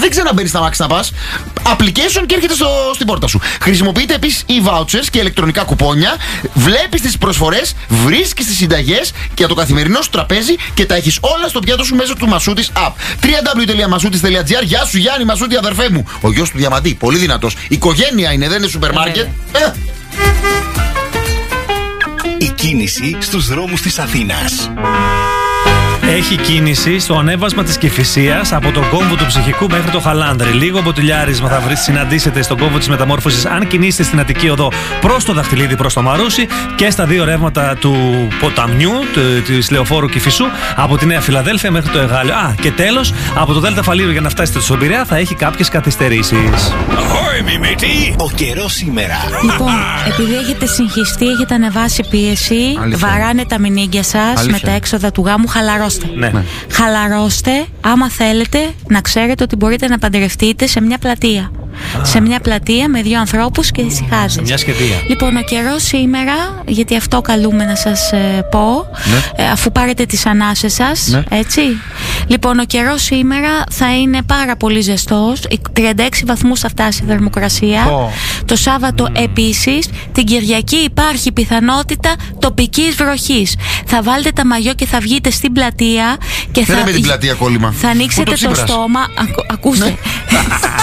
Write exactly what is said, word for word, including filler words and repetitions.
Δεν ξαναμπαίνει στα μάξι να πας. Application και έρχεται στο, στην πόρτα σου. Χρησιμοποιείτε επίσης e-vouchers και ηλεκτρονικά κουπόνια. Βλέπεις τις προσφορές, βρίσκεις τις συνταγές για το καθημερινό σου τραπέζι και τα έχεις όλα στο πιάτο σου μέσω του Μασούτης app. double-u double-u double-u τελεία μασούτης τελεία τζι άρ. Γεια σου Γιάννη Μασούτη, αδερφέ μου. Ο γιος του Διαμαντή, πολύ δυνατός. Οικογένεια είναι, δεν είναι σούπερ μάρκετ. Ε. Η κίνηση στους δρόμους της Αθήνας. Έχει κίνηση στο ανέβασμα της Κηφισίας από τον κόμβο του Ψυχικού μέχρι το Χαλάνδρη. Λίγο μποτιλιάρισμα θα βρει, συναντήσετε στον κόμβο της Μεταμόρφωσης αν κινήσετε στην Αττική Οδό προς το Δαχτυλίδι, προς το Μαρούσι, και στα δύο ρεύματα του ποταμιού, της Λεωφόρου Κηφισού, από τη Νέα Φιλαδέλφια μέχρι το Εγάλιο. Α, και τέλος, από το Δέλτα Φαλήρου για να φτάσετε στον Πειραιά θα έχει κάποιες καθυστερήσεις. Ο καιρός σήμερα. Λοιπόν, επειδή έχετε συγχυστεί, έχετε ανεβάσει πίεση, Αλήθεια. βαράνε τα μηνύγκια σας Αλήθεια. με τα έξοδα του γάμου, χαλαρώστε. Ναι. Χαλαρώστε, άμα θέλετε να ξέρετε ότι μπορείτε να παντρευτείτε σε μια πλατεία. Α. Σε μια πλατεία με δύο ανθρώπους και ησυχάζεις. Μια σχεδία. Λοιπόν, ο καιρός σήμερα, γιατί αυτό καλούμε να σας ε, πω, Ναι. ε, αφού πάρετε τις ανάσες σας, Ναι. έτσι. Λοιπόν, ο καιρός σήμερα θα είναι πάρα πολύ ζεστός. τριάντα έξι βαθμούς θα φτάσει η θερμοκρασία. Oh. Το Σάββατο mm. επίσης. Την Κυριακή υπάρχει πιθανότητα τοπικής βροχής. Θα βάλετε τα μαγιό και θα βγείτε στην πλατεία και Δεν θα... είναι με την πλατεία κόλλημα. Θα ανοίξετε Πού το, Τσίπρας? στόμα. Ακου, ακούστε.